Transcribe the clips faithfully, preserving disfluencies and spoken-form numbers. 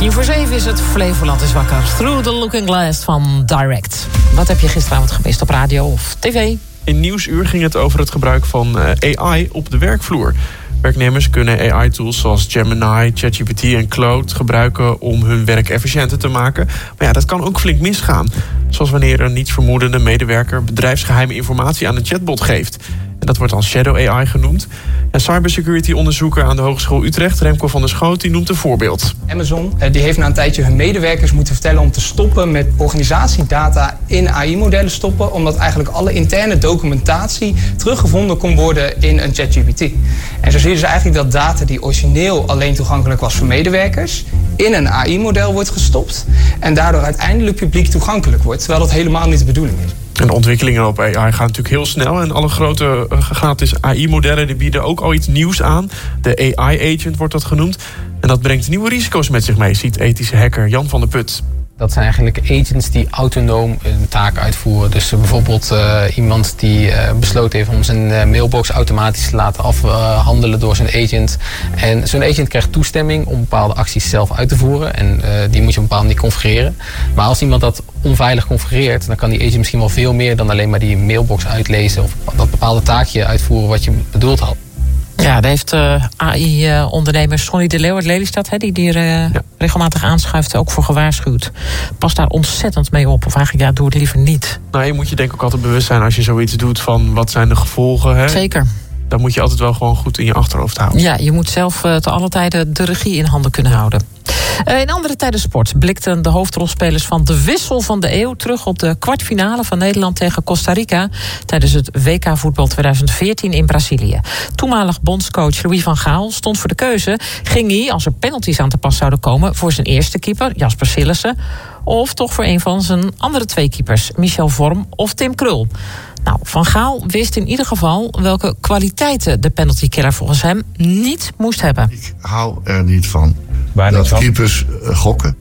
Tien voor zeven is het. Flevoland is wakker. Through the Looking Glass van Direct. Wat heb je gisteravond gemist op radio of tv? In Nieuwsuur ging het over het gebruik van A I op de werkvloer. Werknemers kunnen A I-tools zoals Gemini, ChatGPT en Claude gebruiken om hun werk efficiënter te maken. Maar ja, dat kan ook flink misgaan. Zoals wanneer een nietsvermoedende medewerker bedrijfsgeheime informatie aan een chatbot geeft. En dat wordt dan Shadow A I genoemd. En cybersecurity-onderzoeker aan de Hogeschool Utrecht, Remco van der Schoot, die noemt een voorbeeld. Amazon die heeft na een tijdje hun medewerkers moeten vertellen om te stoppen met organisatiedata in A I-modellen stoppen, omdat eigenlijk alle interne documentatie teruggevonden kon worden in een ChatGPT. En zo zie je dus eigenlijk dat data die origineel alleen toegankelijk was voor medewerkers, in een A I-model wordt gestopt en daardoor uiteindelijk publiek toegankelijk wordt, terwijl dat helemaal niet de bedoeling is. En de ontwikkelingen op A I gaan natuurlijk heel snel. En alle grote gratis A I-modellen die bieden ook al iets nieuws aan. De A I-agent wordt dat genoemd. En dat brengt nieuwe risico's met zich mee, ziet ethische hacker Jan van der Put. Dat zijn eigenlijk agents die autonoom een taak uitvoeren. Dus uh, bijvoorbeeld uh, iemand die uh, besloten heeft om zijn uh, mailbox automatisch te laten afhandelen uh, door zijn agent. En zo'n agent krijgt toestemming om bepaalde acties zelf uit te voeren. En uh, die moet je op een bepaalde manier configureren. Maar als iemand dat onveilig configureert, dan kan die agent misschien wel veel meer dan alleen maar die mailbox uitlezen of dat bepaalde taakje uitvoeren wat je bedoeld had. Ja, daar heeft uh, A I-ondernemer Sonny de Leeuw uit Lelystad, hè, die die uh, ja. regelmatig aanschuift, ook voor gewaarschuwd. Pas daar ontzettend mee op. Of eigenlijk, ja, doe het liever niet. Nou, je moet je denk ik ook altijd bewust zijn als je zoiets doet van wat zijn de gevolgen. Hè? Zeker. Dan moet je altijd wel gewoon goed in je achterhoofd houden. Ja, je moet zelf uh, te alle tijden de regie in handen kunnen houden. Uh, in andere tijden sport blikten de hoofdrolspelers van de wissel van de eeuw terug op de kwartfinale van Nederland tegen Costa Rica tijdens het W K voetbal tweeduizend veertien in Brazilië. Toenmalig bondscoach Louis van Gaal stond voor de keuze: ging hij, als er penalties aan te pas zouden komen, voor zijn eerste keeper, Jasper Sillissen, of toch voor een van zijn andere twee keepers, Michel Vorm of Tim Krul? Nou, Van Gaal wist in ieder geval welke kwaliteiten de penaltykiller volgens hem niet moest hebben. Ik hou er niet van Waar dat van? keepers uh, gokken.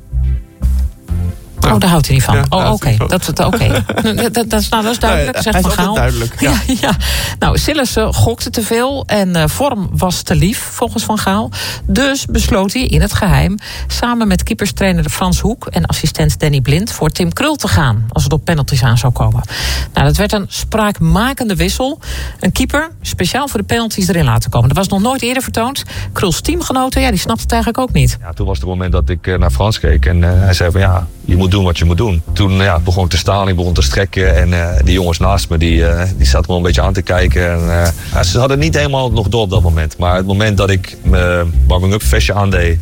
Oh, daar houdt hij niet van. Ja, oh, oké. okay. Dat, dat, okay. dat, dat, dat, nou, dat is duidelijk, ja, zegt hij Van is Gaal. duidelijk, ja. Ja, ja. Nou, Sillissen gokte te veel en uh, Vorm was te lief, volgens Van Gaal. Dus besloot hij in het geheim samen met keeperstrainer Frans Hoek en assistent Danny Blind voor Tim Krul te gaan, als het op penalties aan zou komen. Nou, dat werd een spraakmakende wissel. Een keeper speciaal voor de penalties erin laten komen. Dat was nog nooit eerder vertoond. Kruls teamgenoten, ja, die snapte het eigenlijk ook niet. Ja, toen was het moment dat ik naar Frans keek en uh, hij zei van ja, je moet doen wat je moet doen. Toen ja, begon ik te staan, ik begon te strekken en uh, die jongens naast me, die, uh, die zaten me een beetje aan te kijken. En, uh, ja, ze hadden niet helemaal nog door op dat moment. Maar het moment dat ik mijn warming-up vestje aandeed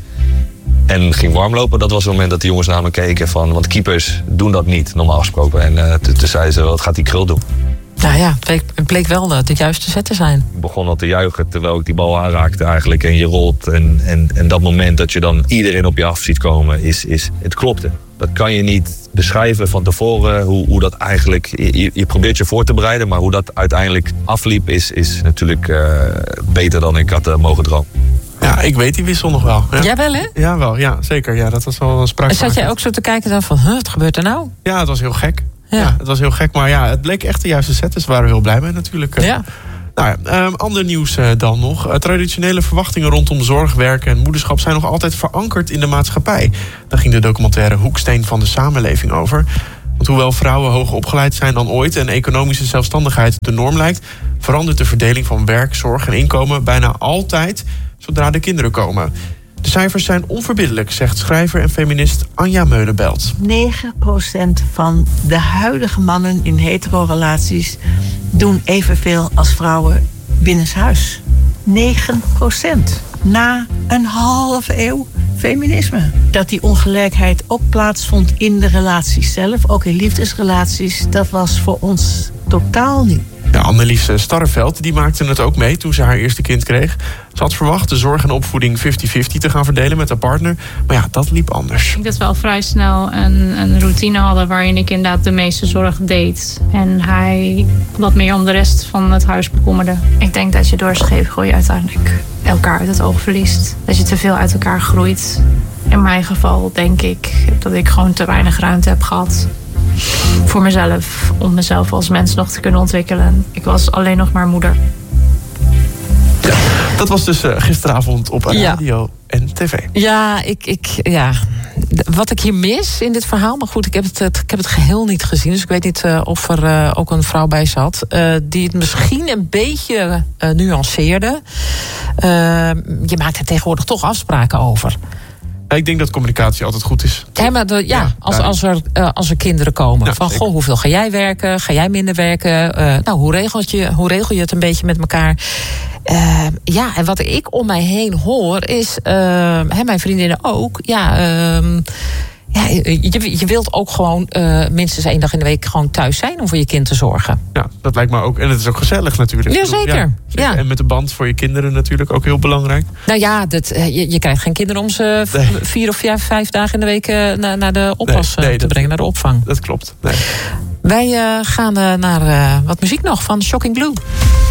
en ging warmlopen, dat was het moment dat de jongens naar me keken van, want keepers doen dat niet, normaal gesproken. En uh, toen, toen zeiden ze, wat gaat die Krul doen? Nou ja, het bleek, het bleek wel de, de juiste zet te zijn. Ik begon al te juichen terwijl ik die bal aanraakte eigenlijk. En je rolt. En, en, en dat moment dat je dan iedereen op je af ziet komen, is, is het klopte. Dat kan je niet beschrijven van tevoren, hoe, hoe dat eigenlijk... Je, je probeert je voor te bereiden, maar hoe dat uiteindelijk afliep is, is natuurlijk uh, beter dan ik had uh, mogen dromen. Ja, ik weet die wissel nog wel. Ja. Jij wel, hè? Ja, wel. Ja, zeker. Ja, dat was wel spraakmakend. Zat jij ook zo te kijken dan van, huh, wat gebeurt er nou? Ja, het was heel gek. Ja. Ja, het was heel gek, maar ja, het bleek echt de juiste set. Dus we waren heel blij mee natuurlijk. Ja. Nou ja, um, ander nieuws uh, dan nog. Uh, traditionele verwachtingen rondom zorg, werk en moederschap zijn nog altijd verankerd in de maatschappij. Daar ging de documentaire Hoeksteen van de samenleving over. Want hoewel vrouwen hoger opgeleid zijn dan ooit en economische zelfstandigheid de norm lijkt, verandert de verdeling van werk, zorg en inkomen bijna altijd zodra de kinderen komen. De cijfers zijn onverbiddelijk, zegt schrijver en feminist Anja Meulenbelt. negen procent van de huidige mannen in hetero-relaties doen evenveel als vrouwen binnenshuis. negen procent. Na een halve eeuw feminisme. Dat die ongelijkheid ook plaatsvond in de relaties zelf, ook in liefdesrelaties, dat was voor ons totaal nieuw. Ja, Annelies Starreveld die maakte het ook mee toen ze haar eerste kind kreeg. Ze had verwacht de zorg en opvoeding vijftig vijftig te gaan verdelen met haar partner. Maar ja, dat liep anders. Ik denk dat we al vrij snel een, een routine hadden waarin ik inderdaad de meeste zorg deed. En hij wat meer om de rest van het huis bekommerde. Ik denk dat je door scheepgroei uiteindelijk elkaar uit het oog verliest. Dat je te veel uit elkaar groeit. In mijn geval denk ik dat ik gewoon te weinig ruimte heb gehad voor mezelf, om mezelf als mens nog te kunnen ontwikkelen. Ik was alleen nog maar moeder. Ja, dat was dus uh, gisteravond op radio ja. en tv. Ja, ik, ik, ja, wat ik hier mis in dit verhaal... maar goed, ik heb het, ik heb het geheel niet gezien... dus ik weet niet uh, of er uh, ook een vrouw bij zat... Uh, die het misschien een beetje uh, nuanceerde. Uh, je maakt er tegenwoordig toch afspraken over... Ik denk dat communicatie altijd goed is. Ja, maar de, ja, ja als, als, er, uh, als er kinderen komen. Ja, van, goh, hoeveel ga jij werken? Ga jij minder werken? Uh, nou, hoe regel, je, hoe regel je het een beetje met elkaar? Uh, ja, en wat ik om mij heen hoor is... Uh, hè, mijn vriendinnen ook... Ja, uh, ja je, je wilt ook gewoon uh, minstens één dag in de week gewoon thuis zijn... om voor je kind te zorgen. Ja, dat lijkt me ook. En het is ook gezellig natuurlijk. Ja, zeker. Ja, zeker. Ja. En met de band voor je kinderen natuurlijk ook heel belangrijk. Nou ja, dat, je, je krijgt geen kinderen om ze nee. vier of vijf, vijf dagen in de week uh, naar, naar de oppas nee, nee, te dat, brengen, naar de opvang. Dat klopt. Nee. Wij uh, gaan uh, naar uh, wat muziek nog van Shocking Blue.